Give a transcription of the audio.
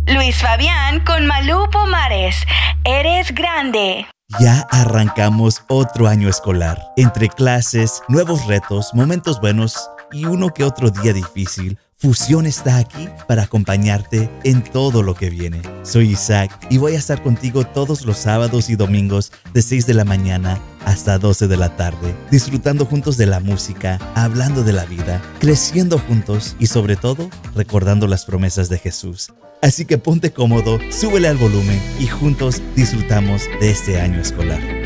Luis Fabián con Malú Pomares. Eres grande. Ya arrancamos otro año escolar. Entre clases, nuevos retos, momentos buenos y uno que otro día difícil, Fusión está aquí para acompañarte en todo lo que viene. Soy Isaac y voy a estar contigo todos los sábados y domingos de 6 de la mañana hasta 12 de la tarde, disfrutando juntos de la música, hablando de la vida, creciendo juntos y sobre todo recordando las promesas de Jesús. Así que ponte cómodo, súbele al volumen y juntos disfrutamos de este año escolar.